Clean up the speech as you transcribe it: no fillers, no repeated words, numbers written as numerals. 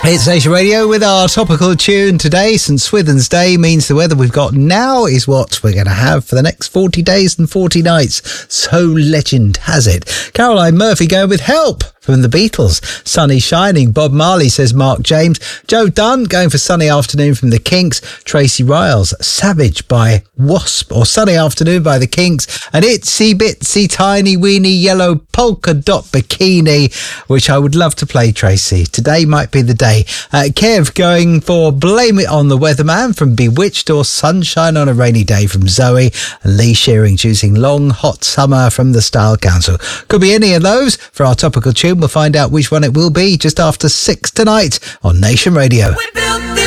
It's Nation Radio with our topical tune today. St Swithin's Day means the weather we've got now is what we're going to have for the next 40 days and 40 nights. So legend has it. Caroline Murphy going with Help from the Beatles. Sunny Shining, Bob Marley, says Mark James. Joe Dunn going for Sunny Afternoon from the Kinks. Tracy Riles, Savage by Wasp, or Sunny Afternoon by the Kinks. And Itsy Bitsy Tiny Weeny Yellow Polka Dot Bikini, which I would love to play, Tracy. Today might be the day. Kev going for Blame It on the Weatherman from Bewitched, or Sunshine on a Rainy Day from Zoe. And Lee Shearing choosing Long Hot Summer from the Style Council. Could be any of those for our topical tune. We'll find out which one it will be just after 6 tonight on Nation Radio.